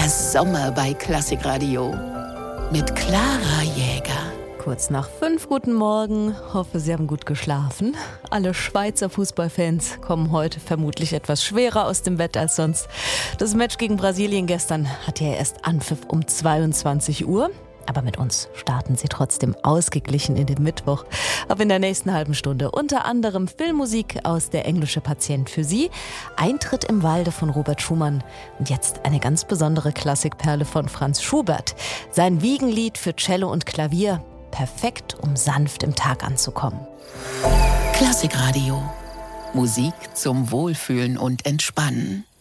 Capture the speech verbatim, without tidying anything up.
Der Sommer bei Klassikradio mit Clara Jäger. Kurz nach fünf, guten Morgen. Hoffe, Sie haben gut geschlafen. Alle Schweizer Fußballfans kommen heute vermutlich etwas schwerer aus dem Bett als sonst. Das Match gegen Brasilien gestern hatte ja erst Anpfiff um zweiundzwanzig Uhr. Aber mit uns starten Sie trotzdem ausgeglichen in den Mittwoch. Ab in der nächsten halben Stunde unter anderem Filmmusik aus Der englische Patient für Sie, Eintritt im Walde von Robert Schumann und jetzt eine ganz besondere Klassikperle von Franz Schubert. Sein Wiegenlied für Cello und Klavier, perfekt, um sanft im Tag anzukommen. Klassikradio. Musik zum Wohlfühlen und Entspannen.